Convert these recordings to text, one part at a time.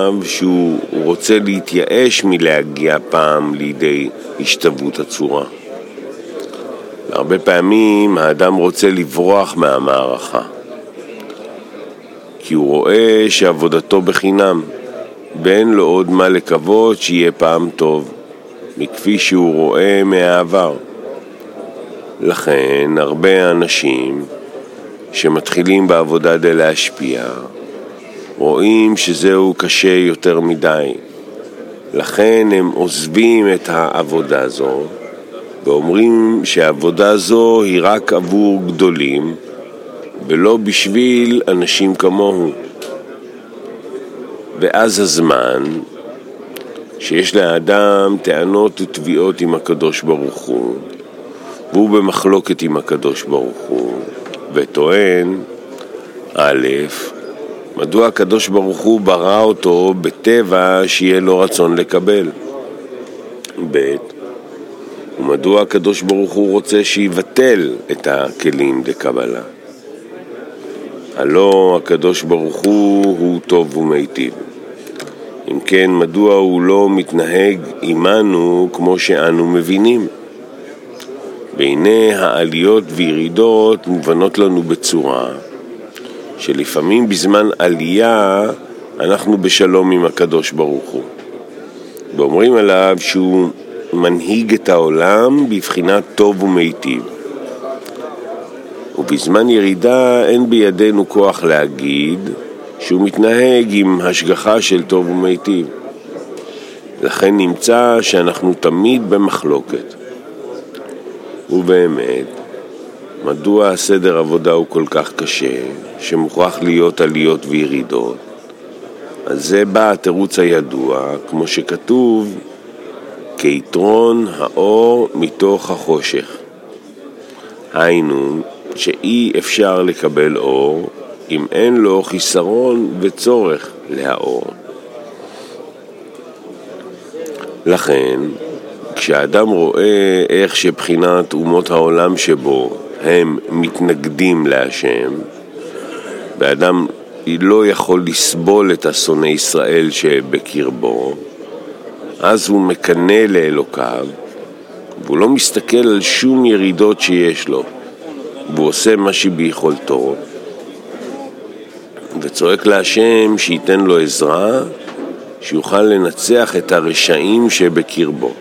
עליו שהוא רוצה להתייאש מלהגיע פעם לידי השתוות הצורה. הרבה פעמים האדם רוצה לברוח מהמערכה, כי הוא רואה שעבודתו בחינם, ואין לו עוד מה לקוות שיהיה פעם טוב, מכפי שהוא רואה מהעבר. לכן הרבה אנשים שמתחילים בעבודה די להשפיע, רואים שזהו קשה יותר מדי. לכן הם עוזבים את העבודה הזו, ואומרים שהעבודה הזו היא רק עבור גדולים, ולא בשביל אנשים כמוהו. ואז הזמן שיש לאדם טענות ותביעות עם הקדוש ברוך הוא, והוא במחלוקת עם הקדוש ברוך הוא, וטוען, א', מדוע הקדוש ברוך הוא ברא אותו בטבע שיהיה לו רצון לקבל? ב', ומדוע הקדוש ברוך הוא רוצה שיבטל את הכלים לקבלה? הלא הקדוש ברוך הוא טוב ומיטיב. אם כן, מדוע הוא לא מתנהג עמנו כמו שאנו מבינים? והנה העליות וירידות מובנות לנו בצורה שלפעמים בזמן עלייה אנחנו בשלום עם הקדוש ברוך הוא, ואומרים עליו שהוא מנהיג את העולם בבחינת טוב ומיטיב. ובזמן ירידה אין בידינו כוח להגיד שהוא מתנהג עם השגחה של טוב ומיטיב. לכן נמצא שאנחנו תמיד במחלוקת. ובאמת, מדוע הסדר עבודה הוא כל כך קשה, שמוכרח להיות עליות וירידות? אז זה בא התירוץ הידוע, כמו שכתוב, כיתרון האור מתוך החושך. היינו, שאי אפשר לקבל אור, אם אין לו חיסרון וצורך להאור. לכן, כשאדם רואה איך שבחינת אומות העולם שבו הם מתנגדים להשם, ואדם לא יכול לסבול את השונא ישראל שבקרבו, אז הוא מקנא לאלוקיו, והוא לא מסתכל על שום ירידות שיש לו, והוא עושה מה שביכולתו, וצועק להשם שייתן לו עזרה, שיוכל לנצח את הרשעים שבקרבו.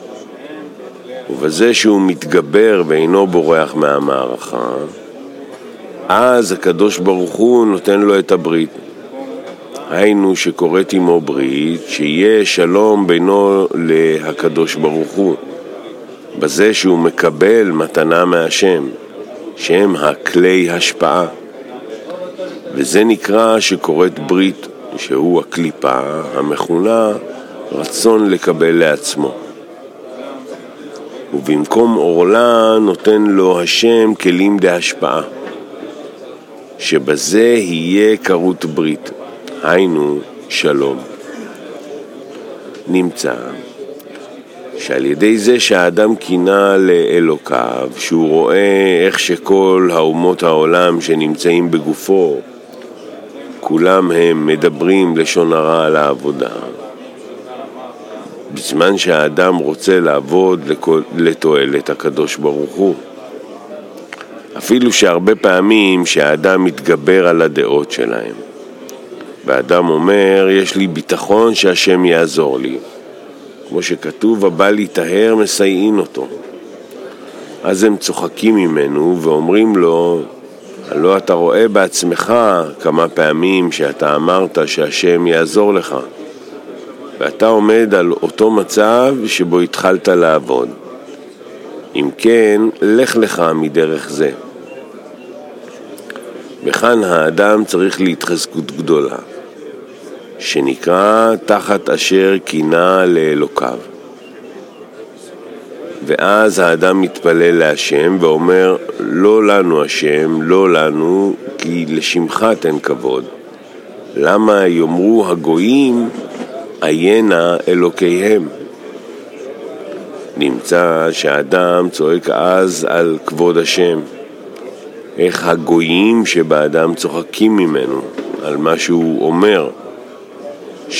ובזה שהוא מתגבר ואינו בורח מהמערכה, אז הקדוש ברוך הוא נותן לו את הברית. היינו שקוראת עמו ברית, שיהיה שלום בינו להקדוש ברוך הוא, בזה שהוא מקבל מתנה מהשם, שהם הכלי השפעה. וזה נקרא שקוראת ברית, שהוא הקליפה המכונה רצון לקבל לעצמו. ובמקום עורלה נותן לו השם כלים להשפעה, שבזה יהיה קרות ברית, היינו שלום. נמצא שעל ידי זה שהאדם קינה לאלוקיו, שהוא רואה איך שכל האומות העולם שנמצאים בגופו, כולם הם מדברים לשון הרע על העבודה, בזמן שהאדם רוצה לעבוד לתועלת הקדוש ברוך הוא. אפילו שהרבה פעמים שהאדם מתגבר על הדעות שלהם, והאדם אומר, יש לי ביטחון שהשם יעזור לי, כמו שכתוב, הבא להיטהר מסייעין אותו. אז הם צוחקים ממנו ואומרים לו, הלא אתה רואה בעצמך כמה פעמים שאתה אמרת שהשם יעזור לך, ואתה עומד על אותו מצב שבו התחלת לעבוד. אם כן, לך לך מדרך זה. וכאן האדם צריך להתחזקות גדולה, שנקרא תחת אשר קינה לאלוקיו. ואז האדם מתפלל להשם ואומר, לא לנו השם, לא לנו, כי לשמך תן כבוד. למה יאמרו הגויים עיינה אלוקיהם? נמצא שהאדם צועק אז על כבוד השם. איך הגויים שבאדם צוחקים ממנו על מה שהוא אומר,